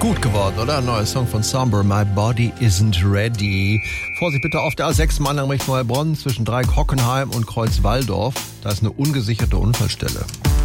Gut geworden, oder? Ein neuer Song von Somber, My Body Isn't Ready. Vorsicht bitte auf der A6 Mannheim Richtung Heilbronn zwischen Dreieck Hockenheim und Kreuz Walldorf. Da ist eine ungesicherte Unfallstelle.